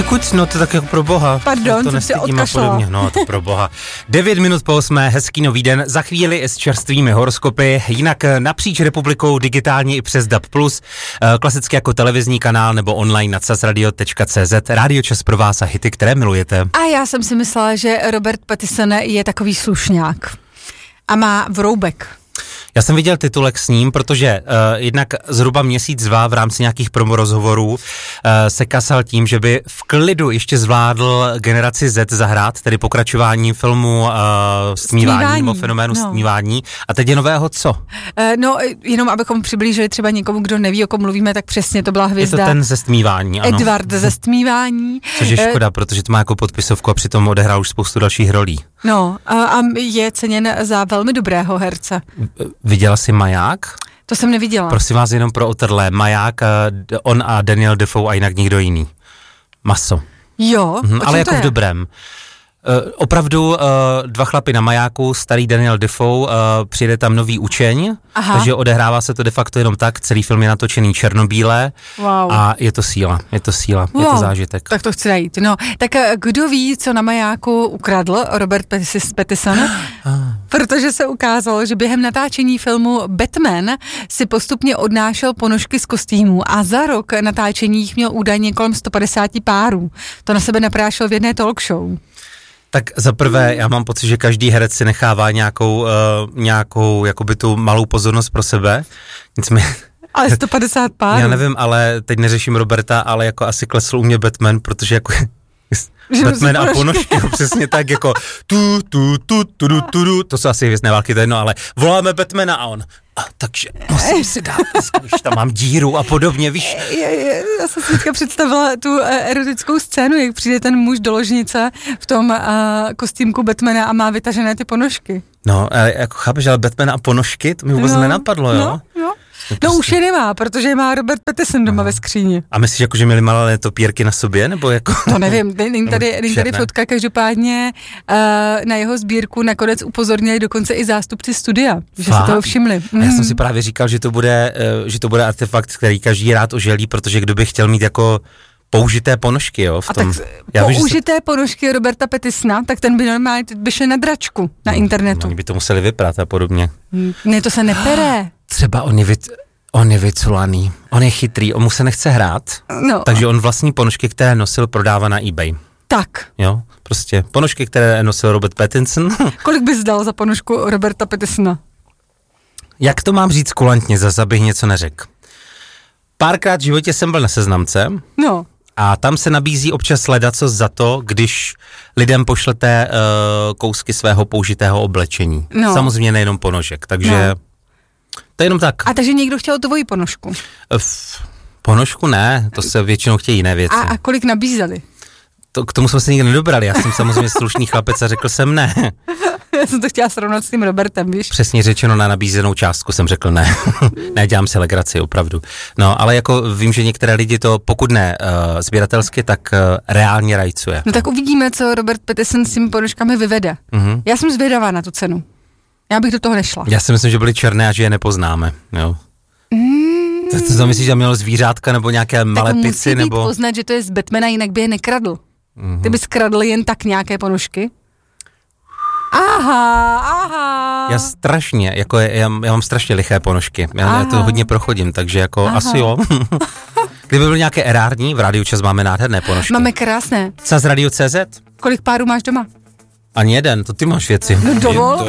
si kucnout, to tak jako pro boha. Pardon, to jsem si odkašlala. podobně. No, to pro boha. 9 minut po 8, hezký nový den, za chvíli s čerstvými horoskopy, jinak napříč republikou digitálně i přes DAB+, klasicky jako televizní kanál nebo online na casradio.cz, rádio Čas pro vás a hity, které milujete. A já jsem si myslela, že Robert Pattinson je takový slušňák a má vroubek. Já jsem viděl titulek s ním, protože jednak zhruba měsíc, dva v rámci nějakých promorozhovorů se kasal tím, že by v klidu ještě zvládl Generaci Z zahrát, tedy pokračování filmu Stmívání, nebo fenoménu Stmívání. A teď je nového co? No, jenom abychom přiblížili třeba někomu, kdo neví, o kom mluvíme, tak přesně to byla hvězda. Je to ten ze Stmívání, ano. Edward ze Stmívání. Což je škoda, protože to má jako podpisovku a přitom odehrál už spoustu dalších rolí. No, a je ceněn za velmi dobrého herce. Viděla jsi Maják? To jsem neviděla. Prosím vás, jenom pro otrlé. Maják, on a Daniel Defoe a jinak nikdo jiný. Maso. Jo, ale jako v dobrém. Opravdu dva chlapy na majáku, starý Daniel Defoe, přijde tam nový učeň, takže odehrává se to de facto jenom tak, celý film je natočený černobílé a je to síla, je to zážitek. Tak to chci najít. No, tak kdo ví, co na majáku ukradl Robert Pattinson? Protože se ukázalo, že během natáčení filmu Batman si postupně odnášel ponožky z kostýmů a za rok natáčení jich měl údajně kolem 150 párů. To na sebe naprášel v jedné talk show. Tak za prvé, já mám pocit, že každý herec si nechává nějakou jakoby tu malou pozornost pro sebe. Nicméně... Ale 150 párů. Já nevím, ale teď neřeším Roberta, ale jako asi klesl u mě Batman, protože jako... Batman a ponožky, přesně tak, jako to jsou asi hvězdné války, to je jedno, ale voláme Batmana a on, takže musím si dát, když tam mám díru a podobně, víš. Já jsem si teďka představila tu erotickou scénu, jak přijde ten muž do ložnice v tom kostýmku Batmana a má vytažené ty ponožky. No, jako chápeš, ale Batmana a ponožky, to mi vůbec nenapadlo, jo? No už je nemá, protože je má Robert Pattinson doma ve skříni. A myslíš, jako, že měli malé topírky na sobě, nebo jako... To nevím, není tady fotka, každopádně na jeho sbírku nakonec upozornili dokonce i zástupci studia, že si toho všimli. A já jsem si právě říkal, že to bude artefakt, který každý rád oželí, protože kdo by chtěl mít jako použité ponožky, jo, v tom. Použité ponožky Roberta Pattisona, tak ten by normálně by šel na dračku na internetu. Oni by to museli vyprat a podobně. Ne, to se nepere. Třeba on je vyculaný, on je chytrý, on mu se nechce hrát, takže on vlastní ponožky, které nosil, prodává na eBay. Tak. Jo, prostě ponožky, které nosil Robert Pattinson. Kolik bys dal za ponožku Roberta Pattisona? Jak to mám říct kulantně, zase abych něco neřekl. Párkrát v životě jsem byl na seznamce. No. A tam se nabízí občas ledacos za to, když lidem pošlete kousky svého použitého oblečení. No. Samozřejmě nejenom ponožek, takže to je jenom tak. A takže někdo chtěl tvoji ponožku? Ponožku ne, to se většinou chtějí jiné věci. A kolik nabízeli? K tomu jsme se nikdy nedobrali, já jsem samozřejmě slušný chlapec a řekl jsem ne. Já jsem to chtěla srovnat s tím Robertem, víš? Přesně řečeno, na nabízenou částku jsem řekl ne. Ne, dělám si legraci, opravdu. No, ale jako vím, že některé lidi to, pokud ne sběratelsky, tak reálně rajcuje. No tak uvidíme, co Robert Pattinson s těmi ponožkami vyvede. Mm-hmm. Já jsem zvědavá na tu cenu. Já bych do toho nešla. Já si myslím, že byly černé a že je nepoznáme, jo. To myslíš, že mělo zvířátka nebo nějaké malé pici, nebo... Tak musí poznat, že to je z Batmana, jinak by je nekradl. Ty bys kradl jen tak nějaké ponožky? Aha. Já strašně, jako já mám strašně liché ponožky. Já to hodně prochodím, takže jako asi jo. Kdyby byl nějaké erární, v Rádiu Čas máme nádherné ponožky. Máme krásné. CasRadio.cz? Kolik párů máš doma? Ani jeden, to ty máš věci. No dovol.